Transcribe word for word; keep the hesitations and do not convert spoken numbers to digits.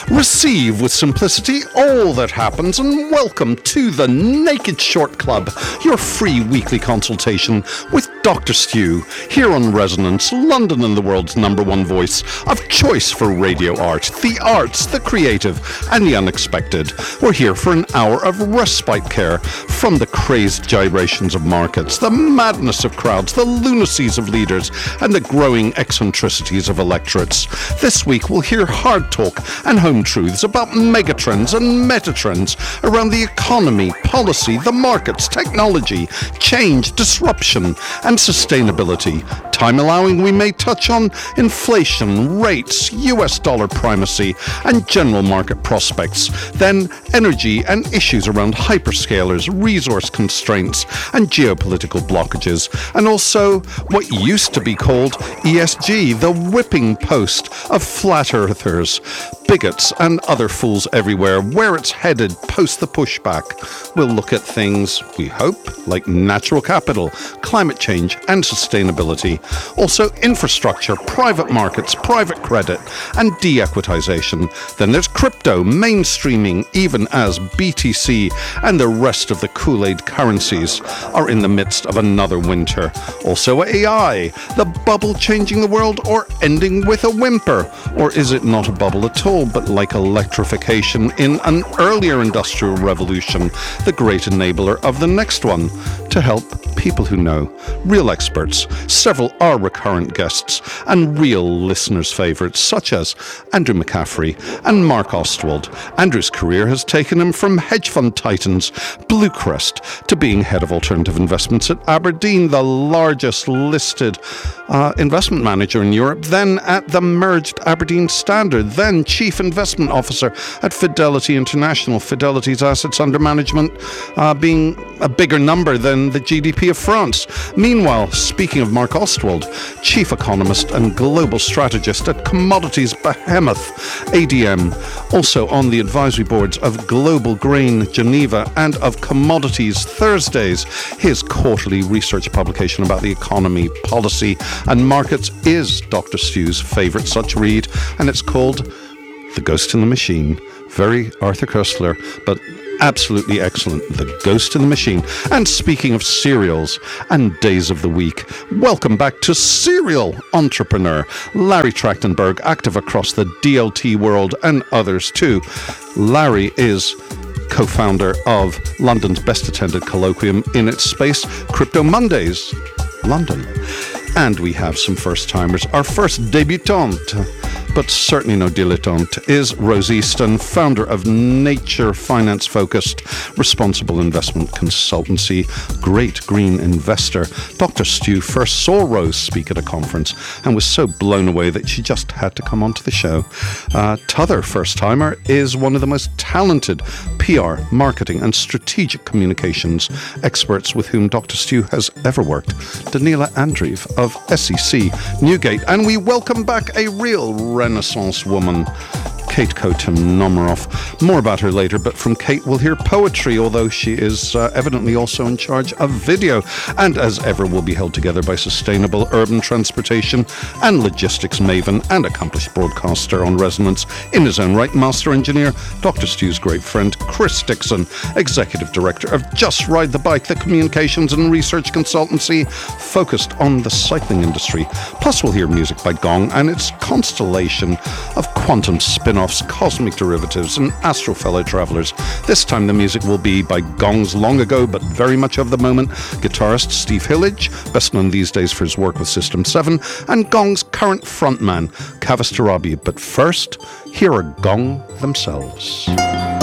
Receive with simplicity all that happens and welcome to the Naked Short Club, your free weekly consultation with Doctor Stu, here on Resonance, London and the world's number one voice of choice for radio art, the arts, the creative and the unexpected. We're here for an hour of respite care from the crazed gyrations of markets, the madness of crowds, the lunacies of leaders and the growing eccentricities of electorates. This week we'll hear hard talk and home truths about megatrends and metatrends around the economy, policy, the markets, technology, change, disruption and sustainability. Time allowing, we may touch on inflation, rates, U S dollar primacy, and general market prospects. Then energy and issues around hyperscalers, resource constraints, and geopolitical blockages. And also what used to be called E S G, the whipping post of flat earthers, bigots, and other fools everywhere. Where it's headed post the pushback. We'll look at things, we hope, like natural capital, climate change, and sustainability. Also infrastructure, private markets, private credit, and de-equitization. Then there's crypto, mainstreaming, even as B T C and the rest of the Kool-Aid currencies are in the midst of another winter. Also A I, the bubble changing the world or ending with a whimper. Or is it not a bubble at all, but like electrification in an earlier industrial revolution, the great enabler of the next one? To help people who know, real experts, several are recurrent guests, and real listeners' favourites, such as Andrew McCaffrey and Mark Ostwald. Andrew's career has taken him from hedge fund titans Bluecrest to being head of alternative investments at Aberdeen, the largest listed uh, investment manager in Europe, then at the merged Aberdeen Standard, then chief investment officer at Fidelity International, Fidelity's assets under management uh, being a bigger number than the G D P of France. Meanwhile, speaking of Mark Ostwald, chief economist and global strategist at commodities behemoth A D M, also on the advisory boards of Global Grain Geneva and of Commodities Thursdays. His quarterly research publication about the economy, policy and markets is Doctor Stu's favourite such read, and it's called The Ghost in the Machine. Very Arthur Koestler, but absolutely excellent. The Ghost in the Machine. And speaking of cereals and days of the week, welcome back to serial entrepreneur Larry Trachtenberg, active across the D L T world and others too. Larry is co-founder of London's best attended colloquium in its space, Crypto Mondays, London. And we have some first-timers. Our first debutante, but certainly no dilettante, is Rose Easton, founder of Nature Finance-focused responsible investment consultancy, Great Green Investor. Doctor Stu first saw Rose speak at a conference and was so blown away that she just had to come onto the show. Uh, t'other first-timer is one of the most talented P R, marketing and strategic communications experts with whom Doctor Stu has ever worked, Daniela Andreev of S E C Newgate. And we welcome back a real Renaissance woman, Kate Kotem-Nomeroff. More about her later, but from Kate we'll hear poetry, although she is uh, evidently also in charge of video. And as ever, we'll be held together by sustainable urban transportation and logistics maven and accomplished broadcaster on Resonance in his own right, master engineer, Doctor Stu's great friend, Chris Dixon, executive director of Just Ride the Bike, the communications and research consultancy focused on the cycling industry. Plus we'll hear music by Gong and its constellation of quantum spin-offs, cosmic derivatives and astral fellow travelers. This time the music will be by Gong's long ago but very much of the moment guitarist Steve Hillage, best known these days for his work with System seven, and Gong's current frontman Kavas Tarabi. But first, here are Gong themselves.